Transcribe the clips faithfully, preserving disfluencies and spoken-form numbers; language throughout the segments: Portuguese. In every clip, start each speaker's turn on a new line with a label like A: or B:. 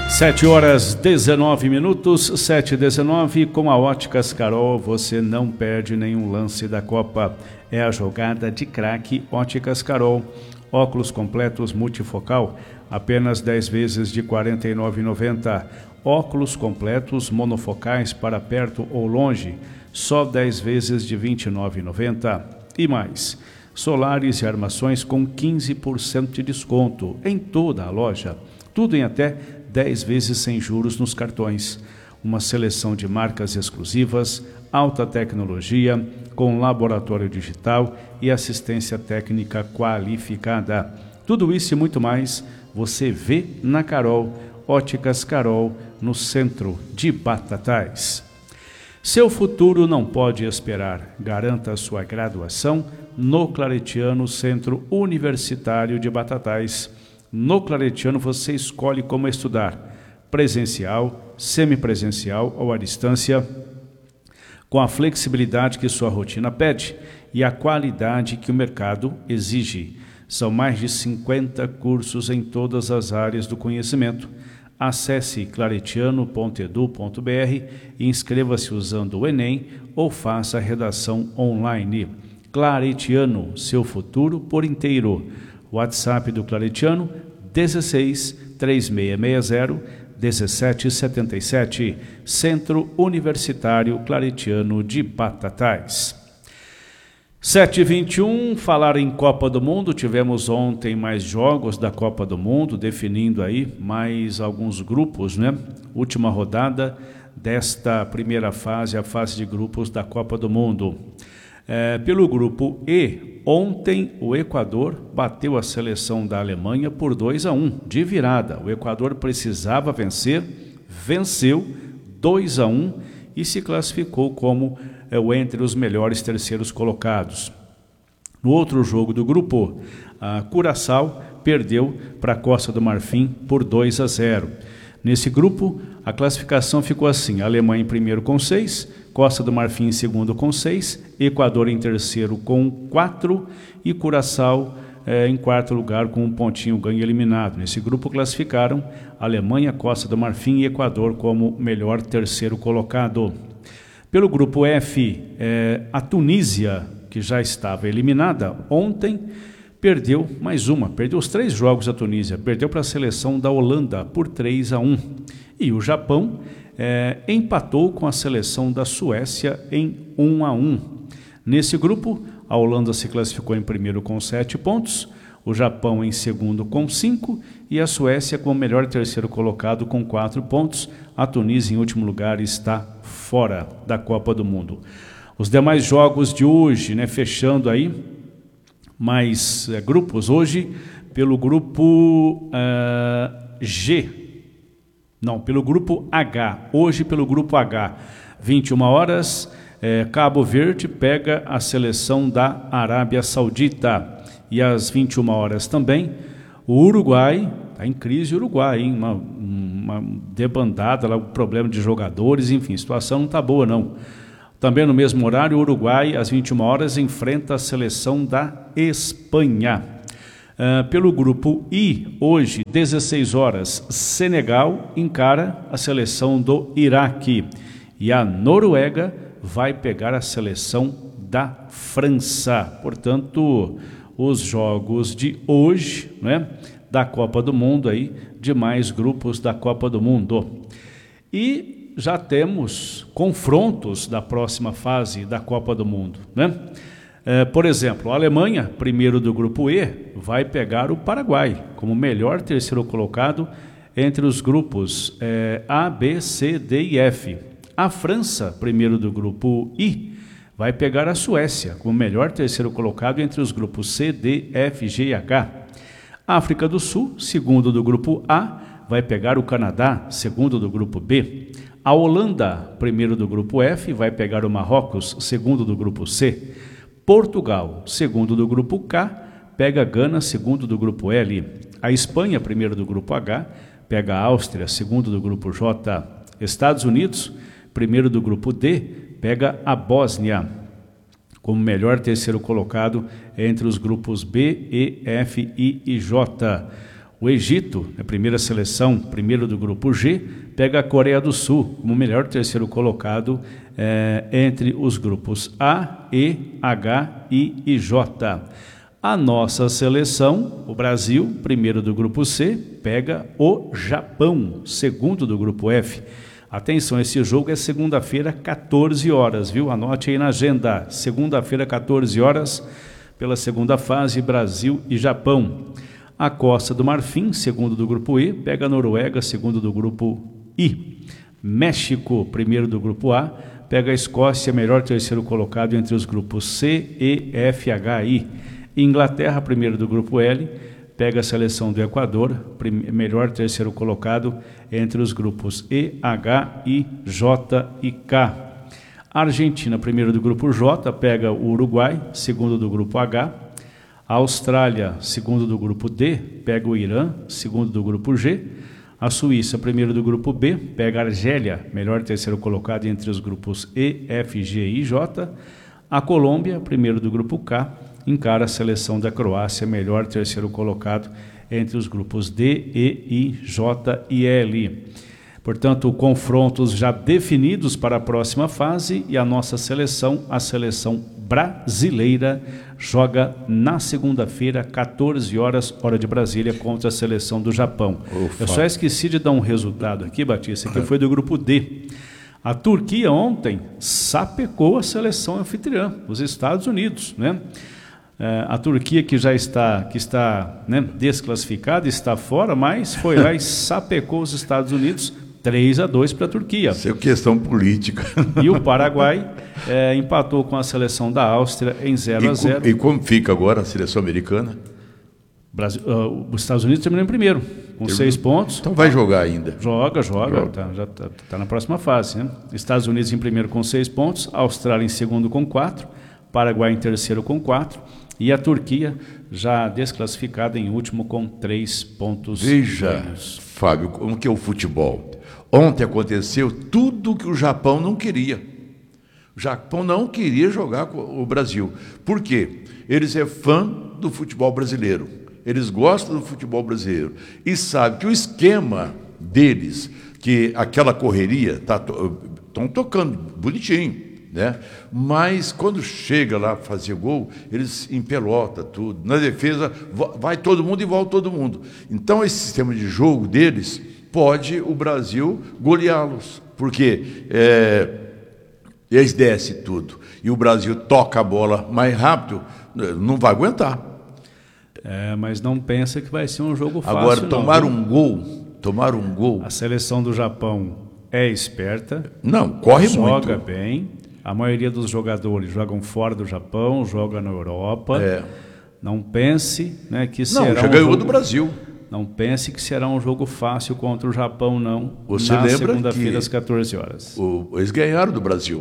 A: sete horas dezenove minutos, sete e dezenove, com a Óticas Carol você não perde nenhum lance da Copa. É a jogada de craque Óticas Carol. Óculos completos multifocal, apenas dez vezes de quarenta e nove reais e noventa centavos. Óculos completos monofocais para perto ou longe, só dez vezes de vinte e nove reais e noventa centavos. E mais, solares e armações com quinze por cento de desconto em toda a loja. Tudo em até dez vezes sem juros nos cartões. Uma seleção de marcas exclusivas, alta tecnologia, com laboratório digital e assistência técnica qualificada. Tudo isso e muito mais você vê na Carol. Óticas Carol, no centro de Batatais. Seu futuro não pode esperar. Garanta sua graduação no Claretiano Centro Universitário de Batatais. No Claretiano você escolhe como estudar, presencial, semipresencial ou à distância, com a flexibilidade que sua rotina pede e a qualidade que o mercado exige. São mais de cinquenta cursos em todas as áreas do conhecimento. Acesse claretiano ponto edu ponto br e inscreva-se usando o Enem ou faça a redação online. Claretiano, seu futuro por inteiro. WhatsApp do Claretiano, dezesseis, três seis seis zero, dezessete setenta e sete, Centro Universitário Claretiano de Batatais. sete e vinte e um, falar em Copa do Mundo, tivemos ontem mais jogos da Copa do Mundo, definindo aí mais alguns grupos, né? Última rodada desta primeira fase, a fase de grupos da Copa do Mundo. É, pelo grupo E, ontem o Equador bateu a seleção da Alemanha por dois a um, de virada. O Equador precisava vencer, venceu dois a um e se classificou como é, o entre os melhores terceiros colocados. No outro jogo do grupo, a Curaçao perdeu para a Costa do Marfim por dois a zero. Nesse grupo, a classificação ficou assim: Alemanha em primeiro com seis, Costa do Marfim em segundo com seis, Equador em terceiro com quatro e Curaçao eh, em quarto lugar com um pontinho ganho eliminado. Nesse grupo classificaram Alemanha, Costa do Marfim e Equador como melhor terceiro colocado. Pelo grupo F, eh, a Tunísia, que já estava eliminada, ontem perdeu mais uma, perdeu os três jogos a Tunísia, perdeu para a seleção da Holanda por três a um. E o Japão é, empatou com a seleção da Suécia em um a um. Nesse grupo, a Holanda se classificou em primeiro com sete pontos, o Japão em segundo com cinco e a Suécia com o melhor terceiro colocado com quatro pontos. A Tunísia, em último lugar, está fora da Copa do Mundo. Os demais jogos de hoje, né, fechando aí, mais é, grupos hoje, pelo grupo uh, G, não, pelo grupo H, hoje pelo grupo H, vinte e uma horas, é, Cabo Verde pega a seleção da Arábia Saudita, e às vinte e uma horas também, o Uruguai, está em crise o Uruguai, hein? Uma, uma debandada, lá, um problema de jogadores, enfim, a situação não está boa não. Também no mesmo horário, o Uruguai, às vinte e uma horas, enfrenta a seleção da Espanha. Uh, pelo grupo I, hoje, dezesseis horas, Senegal encara a seleção do Iraque. E a Noruega vai pegar a seleção da França. Portanto, os jogos de hoje, né, da Copa do Mundo, aí, de mais grupos da Copa do Mundo. E já temos confrontos da próxima fase da Copa do Mundo, né? É, por exemplo, a Alemanha, primeiro do grupo E, vai pegar o Paraguai como melhor terceiro colocado entre os grupos é, A, B, C, D e F. A França, primeiro do grupo I, vai pegar a Suécia como melhor terceiro colocado entre os grupos C, D, F, G e H. A África do Sul, segundo do grupo A, vai pegar o Canadá, segundo do grupo B. A Holanda, primeiro do grupo F, vai pegar o Marrocos, segundo do grupo C. Portugal, segundo do grupo K, pega Gana, segundo do grupo L. A Espanha, primeiro do grupo H, pega a Áustria, segundo do grupo J. Estados Unidos, primeiro do grupo D, pega a Bósnia, como melhor terceiro colocado entre os grupos B, E, F, I e J. O Egito, a primeira seleção, primeiro do grupo G, pega a Coreia do Sul como melhor terceiro colocado eh, entre os grupos A, E, H, I e J. A nossa seleção, o Brasil, primeiro do grupo C, pega o Japão, segundo do grupo F. Atenção, esse jogo é segunda-feira, quatorze horas, viu? Anote aí na agenda, segunda-feira, quatorze horas, pela segunda fase, Brasil e Japão. A Costa do Marfim, segundo do grupo E, pega a Noruega, segundo do grupo I. México, primeiro do grupo A, pega a Escócia, melhor terceiro colocado entre os grupos C, E, F, H, I. Inglaterra, primeiro do grupo L, pega a seleção do Equador, melhor terceiro colocado entre os grupos E, H, I, J e K. Argentina, primeiro do grupo J, pega o Uruguai, segundo do grupo H. A Austrália, segundo do grupo D, pega o Irã, segundo do grupo G. A Suíça, primeiro do grupo B, pega a Argélia, melhor terceiro colocado entre os grupos E, F, G e J. A Colômbia, primeiro do grupo K, encara a seleção da Croácia, melhor terceiro colocado entre os grupos D, E, I, J e L. Portanto, confrontos já definidos para a próxima fase e a nossa seleção, a seleção brasileira, joga na segunda-feira, quatorze horas, hora de Brasília, contra a seleção do Japão. Ufa. Eu só esqueci de dar um resultado aqui, Batista, que foi do grupo D. A Turquia ontem sapecou a seleção anfitriã, os Estados Unidos, né? É, a Turquia que já está, que está né, desclassificada, está fora, mas foi lá e sapecou os Estados Unidos, três a dois para a Turquia.
B: Isso é questão política.
A: E o Paraguai é, empatou com a seleção da Áustria em zero a zero.
B: E, e como fica agora a seleção americana?
A: Brasil, uh, os Estados Unidos terminou em primeiro, com Terminou. seis pontos.
B: Então vai jogar ainda.
A: Joga, joga, joga. Tá, já está tá na próxima fase. Né? Estados Unidos em primeiro com seis pontos, Austrália em segundo com quatro, Paraguai em terceiro com quatro, e a Turquia já desclassificada em último com três pontos.
B: Veja,
A: ganhos.
B: Fábio, como que é o futebol? Ontem aconteceu tudo que o Japão não queria. O Japão não queria jogar com o Brasil. Por quê? Eles é fã do futebol brasileiro. Eles gostam do futebol brasileiro. E sabem que o esquema deles, que aquela correria, estão to, tocando bonitinho. Né? Mas quando chega lá fazer gol, eles empelota tudo. Na defesa, vai todo mundo e volta todo mundo. Então, esse sistema de jogo deles pode o Brasil goleá-los, porque é, eles descem tudo e o Brasil toca a bola mais rápido, não vai aguentar.
A: É, mas não pensa que vai ser um jogo fácil.
B: Agora, tomar
A: não,
B: um gol, tomar um gol.
A: A seleção do Japão é esperta.
B: Não, corre
A: joga
B: muito.
A: Joga bem. A maioria dos jogadores jogam fora do Japão, joga na Europa.
B: É.
A: Não pense, né, que será
B: não, já
A: um
B: ganhou
A: jogo...
B: do Brasil.
A: Não pense que será um jogo fácil contra o Japão, não.
B: Você
A: na
B: lembra
A: segunda-feira às quatorze horas.
B: O, eles ganharam do Brasil,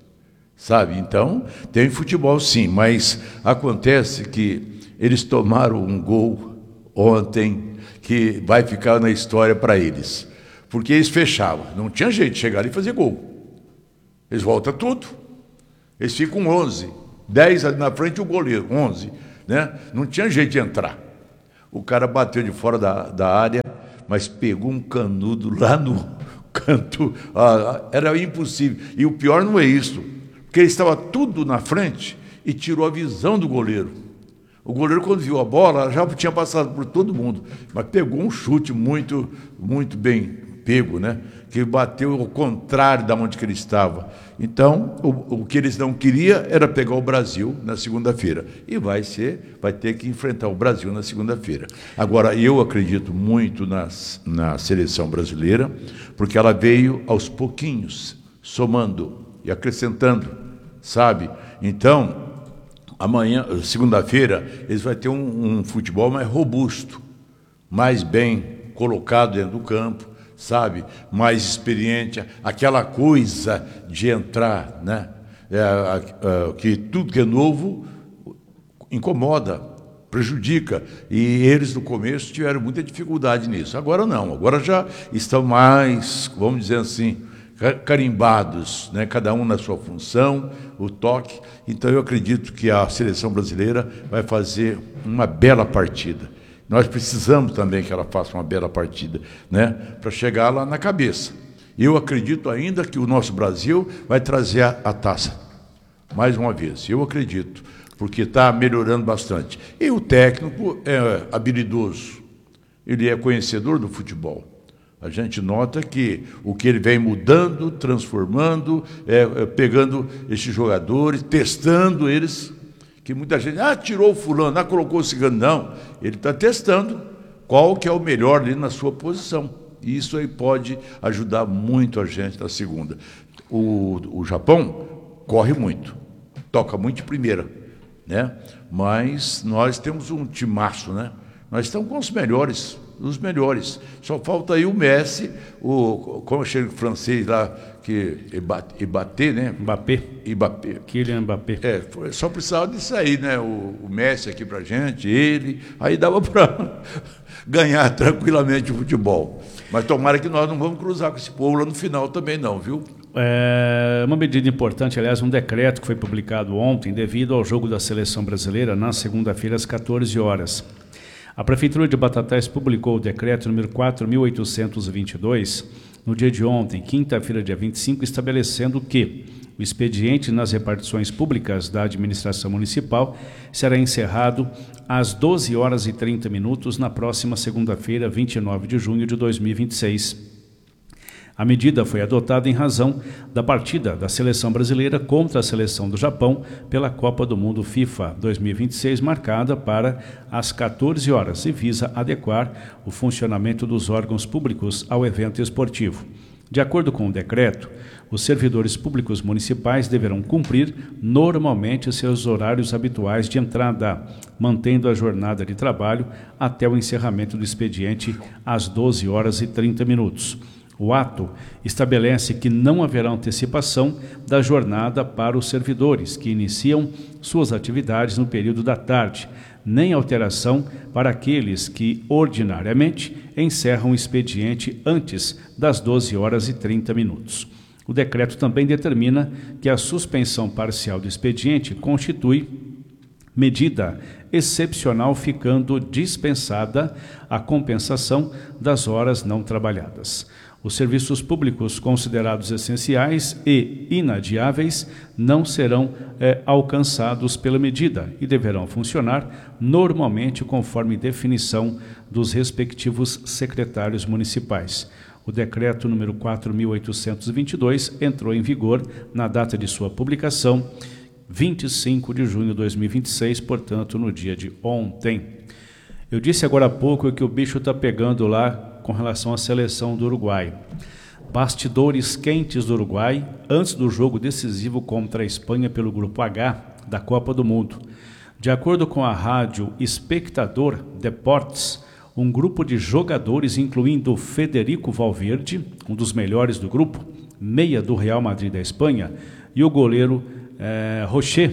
B: sabe? Então, tem futebol sim, mas acontece que eles tomaram um gol ontem que vai ficar na história para eles. Porque eles fechavam, não tinha jeito de chegar ali e fazer gol. Eles voltam tudo. Eles ficam onze. dez ali na frente e o goleiro, onze. Né? Não tinha jeito de entrar. O cara bateu de fora da, da área, mas pegou um canudo lá no canto. Ah, era impossível. E o pior não é isso, porque ele estava tudo na frente e tirou a visão do goleiro. O goleiro, quando viu a bola, já tinha passado por todo mundo, mas pegou um chute muito, muito bem pego, né? Que bateu ao contrário da onde que ele estava. Então, o, o que eles não queriam era pegar o Brasil na segunda-feira. E vai ser, vai ter que enfrentar o Brasil na segunda-feira. Agora, eu acredito muito nas, na seleção brasileira, porque ela veio aos pouquinhos, somando e acrescentando, sabe? Então, amanhã, segunda-feira, eles vão ter um, um futebol mais robusto, mais bem colocado dentro do campo, sabe, mais experiente, aquela coisa de entrar, né? É, é, que tudo que é novo incomoda, prejudica, e eles no começo tiveram muita dificuldade nisso. Agora não, agora já estão mais, vamos dizer assim, carimbados, né? Cada um na sua função, o toque. Então eu acredito que a seleção brasileira vai fazer uma bela partida. Nós precisamos também que ela faça uma bela partida, né? Para chegar lá na cabeça. Eu acredito ainda que o nosso Brasil vai trazer a, a taça, mais uma vez. Eu acredito, porque está melhorando bastante. E o técnico é habilidoso, ele é conhecedor do futebol. A gente nota que o que ele vem mudando, transformando, é, é, pegando esses jogadores, testando eles, que muita gente, ah, tirou o fulano, ah, colocou o cigano. Não, ele está testando qual que é o melhor ali na sua posição. E isso aí pode ajudar muito a gente na segunda. O, o Japão corre muito, toca muito de primeira, né? Mas nós temos um timaço, né? Nós estamos com os melhores, os melhores. Só falta aí o Messi, o, como chega o francês lá, que Mbappé, né?
A: Mbappé.
B: Mbappé.
A: Kylian Mbappé.
B: É, foi, só precisava disso aí, né? O, o Messi aqui pra gente, ele, aí dava para ganhar tranquilamente o futebol. Mas tomara que nós não vamos cruzar com esse povo lá no final também não, viu?
A: É uma medida importante, aliás, um decreto que foi publicado ontem devido ao jogo da Seleção Brasileira na segunda-feira às quatorze horas. A Prefeitura de Batatais publicou o decreto número quatro mil oitocentos e vinte e dois no dia de ontem, quinta-feira, dia vinte e cinco, estabelecendo que o expediente nas repartições públicas da administração municipal será encerrado às doze horas e trinta minutos na próxima segunda-feira, vinte e nove de junho de dois mil e vinte e seis. A medida foi adotada em razão da partida da seleção brasileira contra a seleção do Japão pela Copa do Mundo FIFA dois mil e vinte e seis, marcada para as quatorze horas, e visa adequar o funcionamento dos órgãos públicos ao evento esportivo. De acordo com o decreto, os servidores públicos municipais deverão cumprir normalmente seus horários habituais de entrada, mantendo a jornada de trabalho até o encerramento do expediente às doze horas e trinta minutos. O ato estabelece que não haverá antecipação da jornada para os servidores que iniciam suas atividades no período da tarde, nem alteração para aqueles que, ordinariamente, encerram o expediente antes das doze horas e trinta minutos. O decreto também determina que a suspensão parcial do expediente constitui medida excepcional, ficando dispensada a compensação das horas não trabalhadas. Os serviços públicos considerados essenciais e inadiáveis não serão é, alcançados pela medida e deverão funcionar normalmente conforme definição dos respectivos secretários municipais. O decreto número quatro mil oitocentos e vinte e dois entrou em vigor na data de sua publicação, vinte e cinco de junho de dois mil e vinte e seis, portanto, no dia de ontem. Eu disse agora há pouco que o bicho está pegando lá com relação à seleção do Uruguai. Bastidores quentes do Uruguai antes do jogo decisivo contra a Espanha pelo Grupo H da Copa do Mundo. De acordo com a rádio Espectador Deportes, um grupo de jogadores, incluindo Federico Valverde, um dos melhores do grupo, meia do Real Madrid da Espanha, e o goleiro eh, Rocher,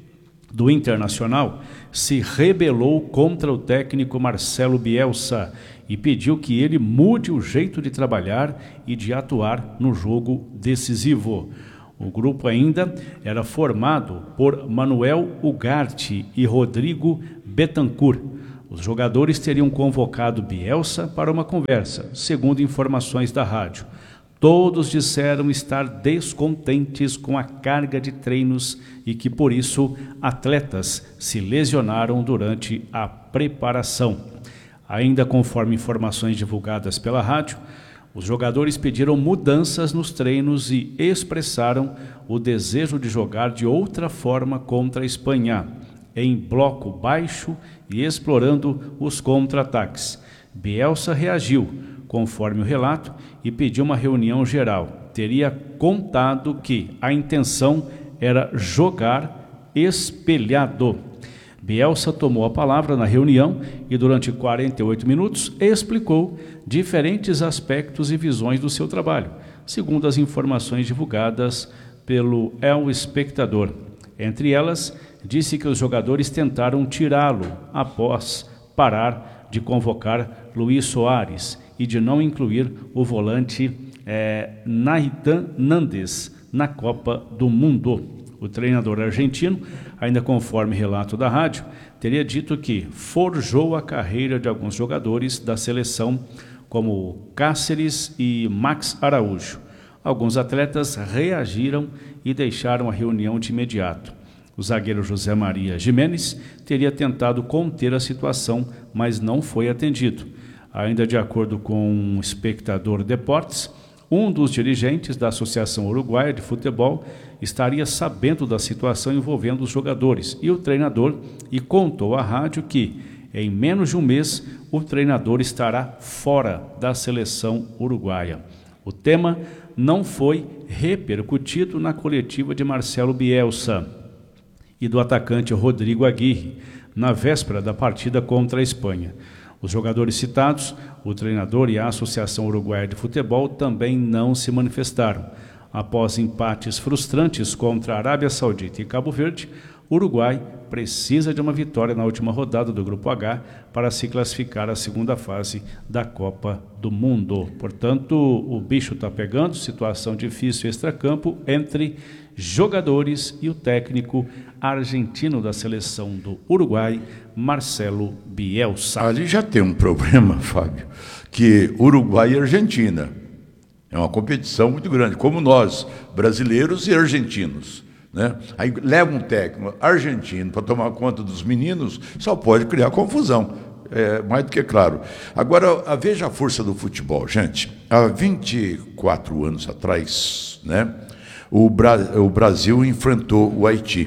A: do Internacional, se rebelou contra o técnico Marcelo Bielsa e pediu que ele mude o jeito de trabalhar e de atuar no jogo decisivo. O grupo ainda era formado por Manuel Ugarte e Rodrigo Betancourt. Os jogadores teriam convocado Bielsa para uma conversa, segundo informações da rádio. Todos disseram estar descontentes com a carga de treinos e que, por isso, atletas se lesionaram durante a preparação. Ainda conforme informações divulgadas pela rádio, os jogadores pediram mudanças nos treinos e expressaram o desejo de jogar de outra forma contra a Espanha, em bloco baixo e explorando os contra-ataques. Bielsa reagiu, conforme o relato, e pediu uma reunião geral. Teria contado que a intenção era jogar espelhado. Bielsa tomou a palavra na reunião e durante quarenta e oito minutos explicou diferentes aspectos e visões do seu trabalho, segundo as informações divulgadas pelo El Espectador. Entre elas, disse que os jogadores tentaram tirá-lo após parar de convocar Luís Soares e de não incluir o volante é, Nahitan Nandes na Copa do Mundo. O treinador argentino, ainda conforme relato da rádio, teria dito que forjou a carreira de alguns jogadores da seleção, como Cáceres e Max Araújo. Alguns atletas reagiram e deixaram a reunião de imediato. O zagueiro José Maria Gimenez teria tentado conter a situação, mas não foi atendido. Ainda de acordo com um espectador Deportes, um dos dirigentes da Associação Uruguaia de Futebol estaria sabendo da situação envolvendo os jogadores e o treinador e contou à rádio que, em menos de um mês, o treinador estará fora da seleção uruguaia. O tema não foi repercutido na coletiva de Marcelo Bielsa e do atacante Rodrigo Aguirre, na véspera da partida contra a Espanha. Os jogadores citados, o treinador e a Associação Uruguaia de Futebol também não se manifestaram. Após empates frustrantes contra a Arábia Saudita e Cabo Verde, o Uruguai precisa de uma vitória na última rodada do Grupo H para se classificar à segunda fase da Copa do Mundo. Portanto, o bicho está pegando, situação difícil extracampo entre jogadores e o técnico argentino da seleção do Uruguai, Marcelo Bielsa.
B: Ali já tem um problema, Fábio, que Uruguai e Argentina é uma competição muito grande, como nós, brasileiros e argentinos, né? Aí leva um técnico argentino para tomar conta dos meninos, só pode criar confusão, é mais do que claro. Agora, a, veja a força do futebol, gente. Há vinte e quatro anos atrás, né, o, Bra- o Brasil enfrentou o Haiti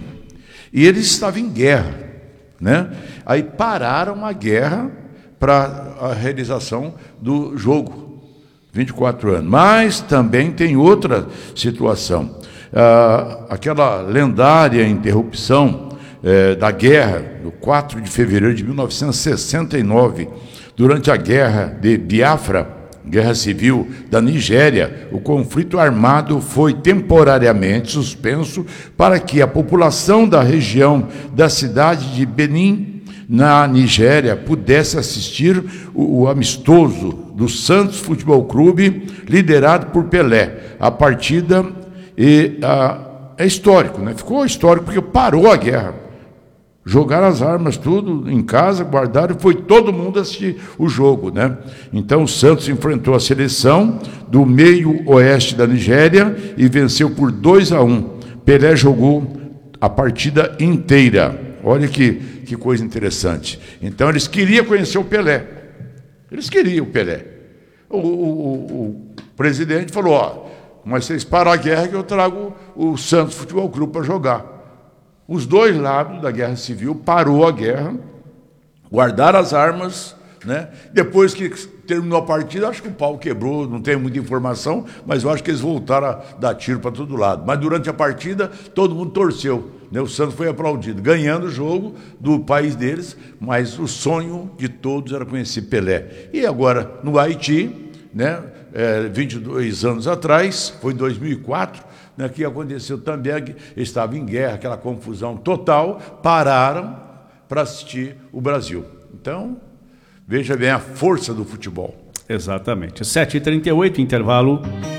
B: e eles estavam em guerra, né? Aí pararam a guerra para a realização do jogo, vinte e quatro anos. Mas também tem outra situação. Ah, aquela lendária interrupção eh, da guerra, no quatro de fevereiro de mil novecentos e sessenta e nove, durante a guerra de Biafra, guerra civil da Nigéria, o conflito armado foi temporariamente suspenso para que a população da região da cidade de Benin, na Nigéria, pudesse assistir o, o amistoso do Santos Futebol Clube, liderado por Pelé. A partida e, a, é histórico, né? Ficou histórico porque parou a guerra. Jogaram as armas tudo em casa, guardaram e foi todo mundo assistir o jogo, né? Então o Santos enfrentou a seleção do meio oeste da Nigéria e venceu por dois a um. Pelé jogou a partida inteira. Olha que, que coisa interessante. Então eles queriam conhecer o Pelé. Eles queriam o Pelé. O, o, o, o presidente falou, ó, mas vocês param a guerra que eu trago o Santos Futebol Clube para jogar. Os dois lados da guerra civil parou a guerra, guardaram as armas, né? Depois que terminou a partida, acho que o pau quebrou, não tenho muita informação, mas eu acho que eles voltaram a dar tiro para todo lado. Mas durante a partida, todo mundo torceu, né? O Santos foi aplaudido, ganhando o jogo do país deles, mas o sonho de todos era conhecer Pelé. E agora, no Haiti, né? É, vinte e dois anos atrás, foi em dois mil e quatro, né, que aconteceu também, estava em guerra, aquela confusão total, pararam para assistir o Brasil. Então, veja bem a força do futebol.
A: Exatamente. sete e trinta e oito, intervalo.